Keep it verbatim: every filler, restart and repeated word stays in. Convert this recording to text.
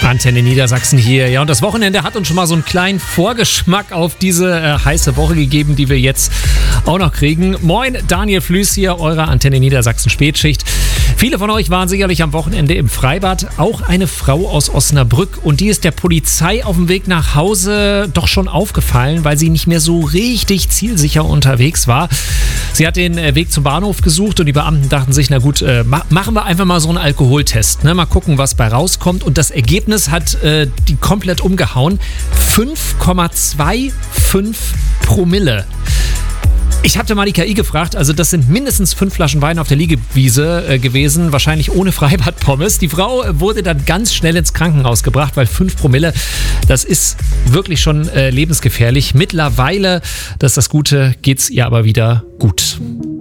Antenne Niedersachsen hier. Ja, und das Wochenende hat uns schon mal so einen kleinen Vorgeschmack auf diese äh, heiße Woche gegeben, die wir jetzt auch noch kriegen. Moin, Daniel Flüß hier, eure Antenne Niedersachsen Spätschicht. Viele von euch waren sicherlich am Wochenende im Freibad. Auch eine Frau aus Osnabrück. Und die ist der Polizei auf dem Weg nach Hause doch schon aufgefallen, weil sie nicht mehr so richtig zielsicher unterwegs war. Sie hat den Weg zum Bahnhof gesucht und die Beamten dachten sich, na gut, äh, machen wir einfach mal so einen Alkoholtest. Ne? Mal gucken, was bei rauskommt. Und das Ergebnis hat äh, die komplett umgehauen. fünf Komma fünfundzwanzig Promille. Ich habe da mal die K I gefragt, also das sind mindestens fünf Flaschen Wein auf der Liegewiese äh, gewesen, wahrscheinlich ohne Freibadpommes. Die Frau wurde dann ganz schnell ins Krankenhaus gebracht, weil fünf Promille, das ist wirklich schon äh, lebensgefährlich. Mittlerweile, das ist das Gute, geht's ihr aber wieder gut.